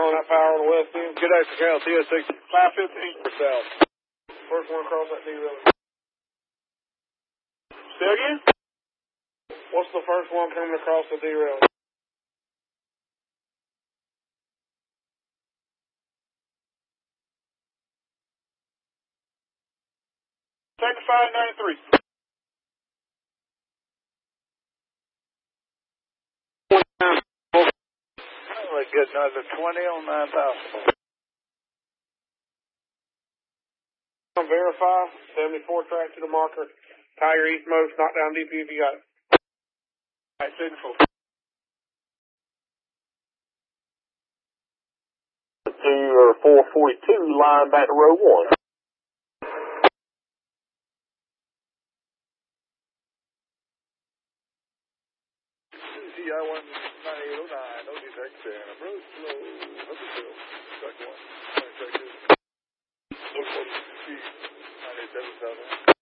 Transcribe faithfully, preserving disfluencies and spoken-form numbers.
on that power on the west end. Good extra count, T S six. five fifteen. South. First one across that D-rail. Say again? What's the first one coming across the D-rail? Take a five ninety-three. Only good another twenty on nine thousand. Verify, seventy-four track to the marker. Tiger eastmost, knock down D P if you got it. Alright, seventy-four. Two or four forty-two, line back to row one. C I one ninety-eight oh nine, no detect ten. Approach slow. Up the hill. Track one. Track two. Look for the speed. ninety-seven seven.